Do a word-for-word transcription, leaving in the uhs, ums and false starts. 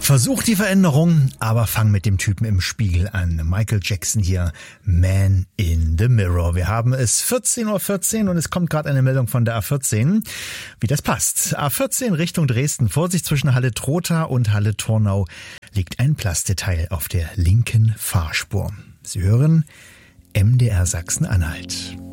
Versuch die Veränderung, aber fang mit dem Typen im Spiegel an. Michael Jackson hier, Man in the Mirror. Wir haben es vierzehn Uhr vierzehn und es kommt gerade eine Meldung von der A vierzehn. Wie das passt. A vierzehn Richtung Dresden. Vorsicht, zwischen Halle Trotha und Halle Tornau liegt ein Plasteteil auf der linken Fahrspur. Sie hören M D R Sachsen-Anhalt.